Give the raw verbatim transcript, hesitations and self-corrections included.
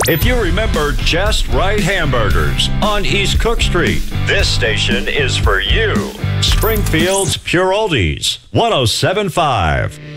If you remember Just Right Hamburgers on East Cook Street, this station is for you. Springfield's Pure Oldies, one oh seven point five.